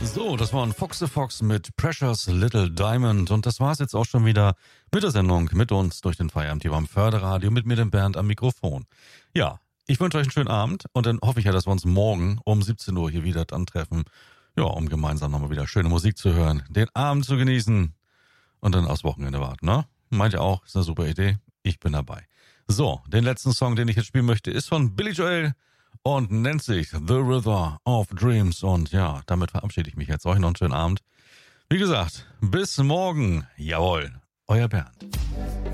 So, das war ein Fox the Fox mit Precious Little Diamond. Und das war's jetzt auch schon wieder mit der Sendung mit uns durch den Feierabend hier beim Förderradio mit mir, dem Bernd, am Mikrofon. Ja, ich wünsche euch einen schönen Abend und dann hoffe ich ja, dass wir uns morgen um 17 Uhr hier wieder dann treffen. Ja, um gemeinsam nochmal wieder schöne Musik zu hören, den Abend zu genießen und dann aufs Wochenende warten, ne? Meint ihr auch? Ist eine super Idee. Ich bin dabei. So, den letzten Song, den ich jetzt spielen möchte, ist von Billy Joel und nennt sich The River of Dreams. Und ja, damit verabschiede ich mich jetzt. Euch noch einen schönen Abend. Wie gesagt, bis morgen. Jawohl, euer Bernd.